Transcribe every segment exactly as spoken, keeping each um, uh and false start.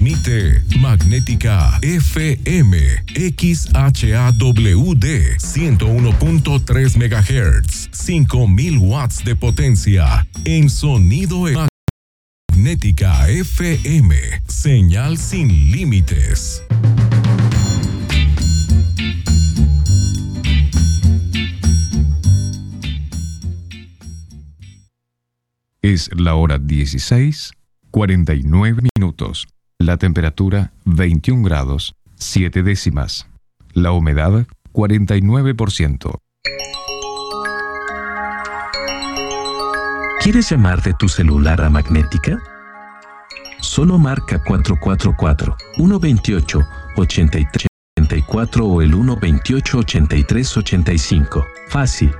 Transmite Magnética F M X H A W D ciento uno punto tres megahertz, cinco mil watts de potencia en sonido Magnética F M, señal sin límites. Es la hora dieciséis, cuarenta y nueve minutos. La temperatura veintiún grados, siete décimas. La humedad cuarenta y nueve por ciento. ¿Quieres llamar de tu celular a Magnética? Solo marca cuatro cuatro cuatro, uno dos ocho, ocho tres ocho cuatro o el uno dos ocho, ocho tres ocho cinco. Fácil.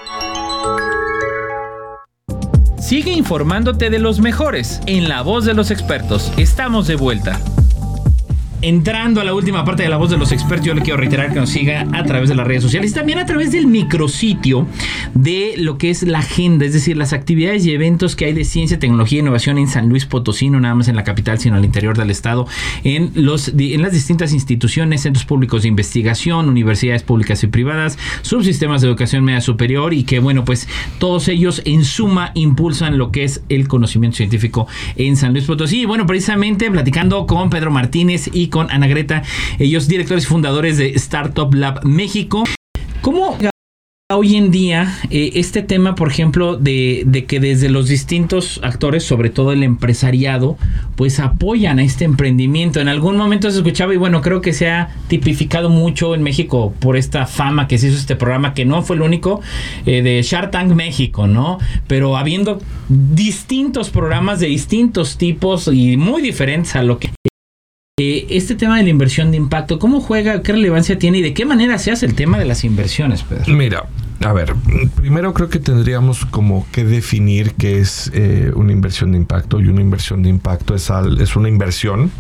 Sigue informándote de los mejores en La Voz de los Expertos. Estamos de vuelta. Entrando a la última parte de La Voz de los Expertos, yo le quiero reiterar que nos siga a través de las redes sociales y también a través del micrositio de lo que es la agenda, es decir, las actividades y eventos que hay de ciencia, tecnología e innovación en San Luis Potosí, no nada más en la capital, sino al interior del estado, en, los, en las distintas instituciones, centros públicos de investigación, universidades públicas y privadas, subsistemas de educación media superior y que, bueno, pues todos ellos en suma impulsan lo que es el conocimiento científico en San Luis Potosí. Y bueno, precisamente platicando con Pedro Martínez y con Ana Greta, ellos directores y fundadores de Startup Lab México. ¿Cómo hoy en día eh, este tema, por ejemplo, de, de que desde los distintos actores, sobre todo el empresariado, pues apoyan a este emprendimiento? En algún momento se escuchaba, y bueno, creo que se ha tipificado mucho en México por esta fama que se hizo este programa, que no fue el único, eh, de Shark Tank México, ¿no? Pero habiendo distintos programas de distintos tipos y muy diferentes a lo que este tema de la inversión de impacto, ¿cómo juega? ¿Qué relevancia tiene? ¿Y de qué manera se hace el tema de las inversiones, Pedro? Mira, a ver, primero creo que tendríamos como que definir qué es eh, una inversión de impacto. Y una inversión de impacto es, al, es una inversión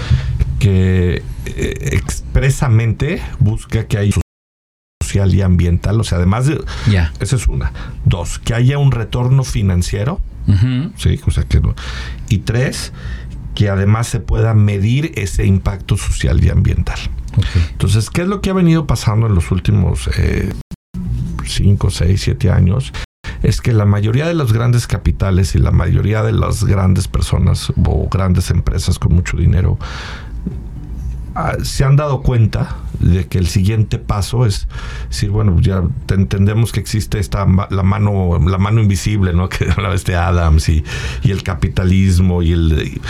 que eh, expresamente busca que haya social y ambiental. O sea, además de... Yeah. Esa es una. Dos, que haya un retorno financiero. Uh-huh. Sí, o sea que no. Y tres, que además se pueda medir ese impacto social y ambiental. Okay. Entonces, ¿qué es lo que ha venido pasando en los últimos cinco, seis, siete años? Es que la mayoría de los grandes capitales y la mayoría de las grandes personas o grandes empresas con mucho dinero uh, se han dado cuenta de que el siguiente paso es decir, bueno, ya te entendemos que existe esta la mano la mano invisible, ¿no? Que hablaba este Adams y, y el capitalismo y el y,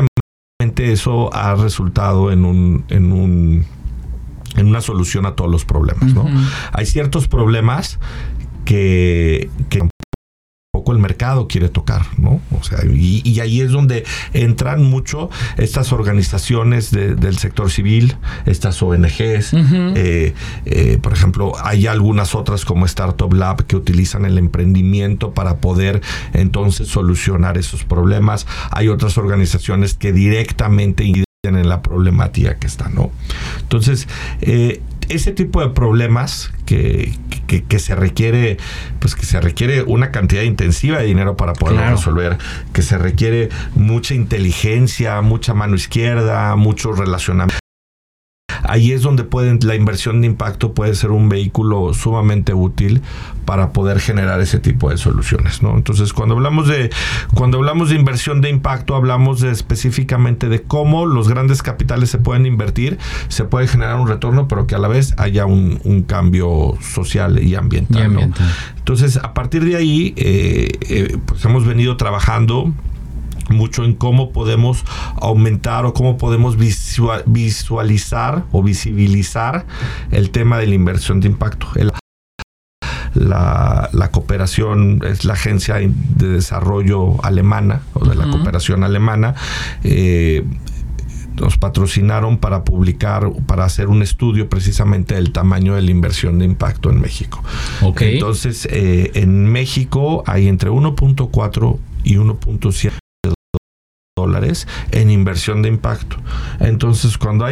eso ha resultado en un en un en una solución a todos los problemas, ¿no? Uh-huh. Hay ciertos problemas que que poco el mercado quiere tocar, ¿no? O sea, y, y ahí es donde entran mucho estas organizaciones de, del sector civil, estas O N Ges, uh-huh. eh, eh, por ejemplo, hay algunas otras como Startup Lab que utilizan el emprendimiento para poder entonces solucionar esos problemas. Hay otras organizaciones que directamente inciden en la problemática que está, ¿no? Entonces, eh, ese tipo de problemas que, que, que se requiere, pues que se requiere una cantidad intensiva de dinero para poderlo claro. resolver, que se requiere mucha inteligencia, mucha mano izquierda, mucho relacionamiento. Ahí es donde pueden, la inversión de impacto puede ser un vehículo sumamente útil para poder generar ese tipo de soluciones, ¿no? Entonces, cuando hablamos de cuando hablamos de inversión de impacto, hablamos de, específicamente de cómo los grandes capitales se pueden invertir, se puede generar un retorno, pero que a la vez haya un, un cambio social y ambiental, y ambiental. ¿no? Entonces, a partir de ahí, eh, eh, pues hemos venido trabajando mucho en cómo podemos aumentar o cómo podemos visual, visualizar o visibilizar el tema de la inversión de impacto. El, la, la cooperación es la agencia de desarrollo alemana o de la uh-huh. cooperación alemana. Eh, nos patrocinaron para publicar, para hacer un estudio precisamente del tamaño de la inversión de impacto en México. Okay. Entonces, eh, en México hay entre uno punto cuatro y uno punto siete dólares en inversión de impacto. Entonces, cuando hay